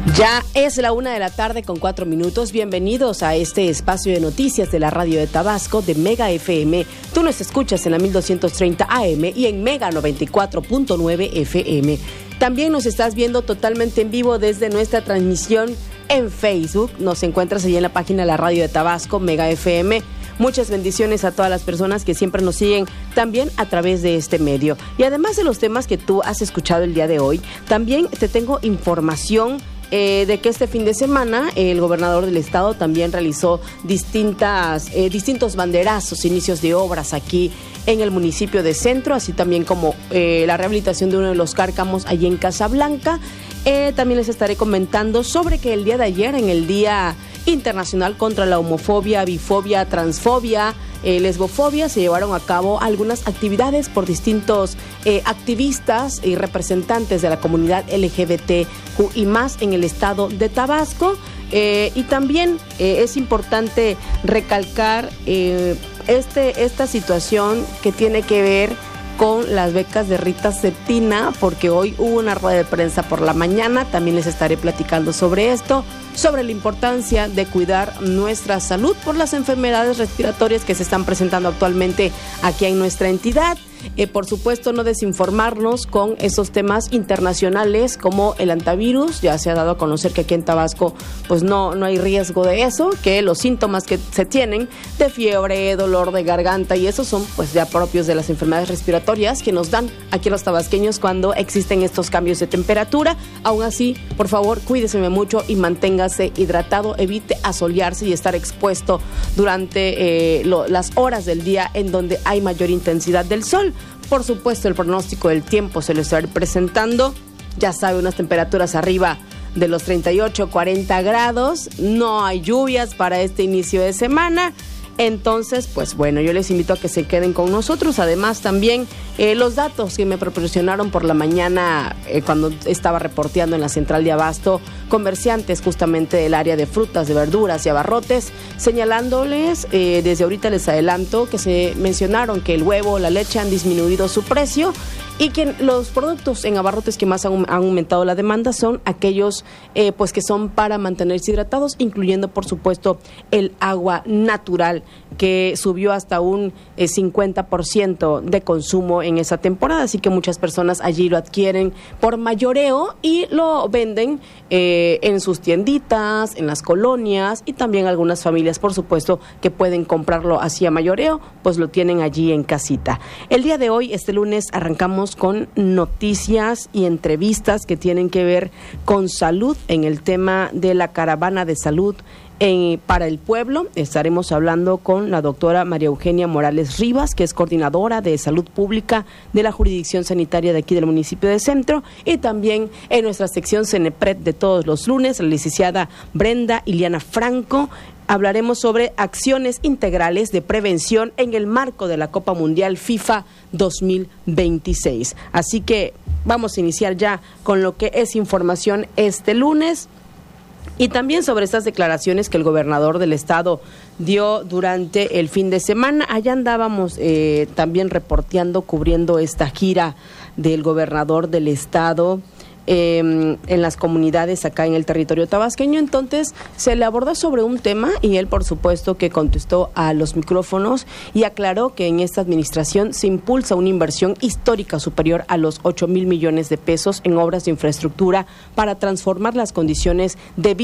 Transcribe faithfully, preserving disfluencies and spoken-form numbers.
Ya es la una de la tarde con cuatro minutos. Bienvenidos a este espacio de noticias de la radio de Tabasco de Mega F M. Tú nos escuchas en la mil doscientos treinta A M y en Mega noventa y cuatro punto nueve F M. También nos estás viendo totalmente en vivo desde nuestra transmisión en Facebook. Nos encuentras allí en la página de la radio de Tabasco, Mega F M. Muchas bendiciones a todas las personas que siempre nos siguen también a través de este medio. Y además de los temas que tú has escuchado el día de hoy, también te tengo información Eh, de que este fin de semana el gobernador del estado también realizó distintas, eh, distintos banderazos, inicios de obras aquí en el municipio de Centro, así también como eh, la rehabilitación de uno de los cárcamos allí en Casablanca. Eh, también les estaré comentando sobre que el día de ayer, en el Día Internacional contra la Homofobia, Bifobia, Transfobia, eh, Lesbofobia, se llevaron a cabo algunas actividades por distintos eh, activistas y representantes de la comunidad L G B T Q y más en el estado de Tabasco. Eh, y también eh, es importante recalcar eh, este, esta situación que tiene que ver con las becas de Rita Cetina, porque hoy hubo una rueda de prensa por la mañana. También les estaré platicando sobre esto, sobre la importancia de cuidar nuestra salud por las enfermedades respiratorias que se están presentando actualmente aquí en nuestra entidad. Eh, por supuesto, no desinformarnos con esos temas internacionales como el antivirus. Ya se ha dado a conocer que aquí en Tabasco pues no, no hay riesgo de eso, que los síntomas que se tienen de fiebre, dolor de garganta y esos son pues ya propios de las enfermedades respiratorias que nos dan aquí los tabasqueños cuando existen estos cambios de temperatura. Aún así, por favor, cuídese mucho y manténgase hidratado, evite asolearse y estar expuesto durante eh, lo, las horas del día en donde hay mayor intensidad del sol. Por supuesto, el pronóstico del tiempo se lo estaré presentando. Ya sabe, unas temperaturas arriba de los treinta y ocho, cuarenta grados. No hay lluvias para este inicio de semana. Entonces, pues bueno, yo les invito a que se queden con nosotros. Además, también eh, los datos que me proporcionaron por la mañana eh, cuando estaba reporteando en la central de abasto, comerciantes justamente del área de frutas, de verduras y abarrotes, señalándoles, eh, desde ahorita les adelanto, que se mencionaron que el huevo, la leche han disminuido su precio y que los productos en abarrotes que más han, han aumentado la demanda son aquellos eh, pues que son para mantenerse hidratados, incluyendo por supuesto el agua natural, que subió hasta un eh, cincuenta por ciento de consumo en esa temporada, así que muchas personas allí lo adquieren por mayoreo y lo venden eh, en sus tienditas, en las colonias, y también algunas familias, por supuesto, que pueden comprarlo así a mayoreo, pues lo tienen allí en casita. El día de hoy, este lunes, arrancamos con noticias y entrevistas que tienen que ver con salud en el tema de la caravana de salud En, para el pueblo. Estaremos hablando con la doctora María Eugenia Morales Rivas, que es coordinadora de salud pública de la jurisdicción sanitaria de aquí del municipio de Centro, y también en nuestra sección Cenepred de todos los lunes, la licenciada Brenda Iliana Franco. Hablaremos sobre acciones integrales de prevención en el marco de la Copa Mundial FIFA dos mil veintiséis. Así que vamos a iniciar ya con lo que es información este lunes. Y también sobre estas declaraciones que el gobernador del estado dio durante el fin de semana. Allá andábamos eh, también reporteando, cubriendo esta gira del gobernador del estado eh, en las comunidades acá en el territorio tabasqueño. Entonces se le abordó sobre un tema y él, por supuesto, que contestó a los micrófonos y aclaró que en esta administración se impulsa una inversión histórica superior a los ocho mil millones de pesos en obras de infraestructura para transformar las condiciones de vida